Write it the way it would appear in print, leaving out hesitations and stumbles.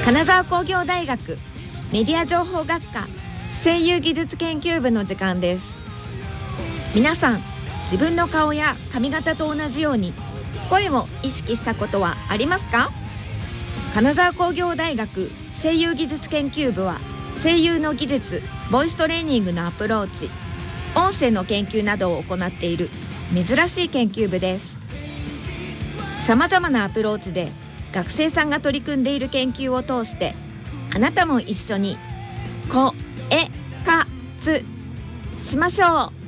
金沢工業大学メディア情報学科声優技術研究部の時間です。皆さん、自分の顔や髪型と同じように声を意識したことはありますか？金沢工業大学声優技術研究部は、声優の技術、ボイストレーニングのアプローチ、音声の研究などを行っている珍しい研究部です。さまざまなアプローチで学生さんが取り組んでいる研究を通して、あなたも一緒に声活しましょう。